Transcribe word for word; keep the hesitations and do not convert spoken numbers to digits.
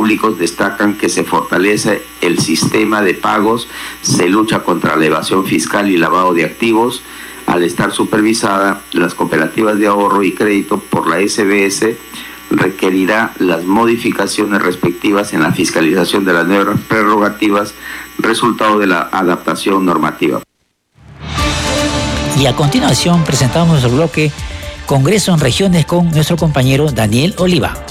públicos destacan que se fortalece el sistema de pagos, se lucha contra la evasión fiscal y lavado de activos. Al estar supervisada, las cooperativas de ahorro y crédito por la S B S requerirá las modificaciones respectivas en la fiscalización de las nuevas prerrogativas, resultado de la adaptación normativa. Y a continuación presentamos el bloque Congreso en Regiones con nuestro compañero Daniel Oliva.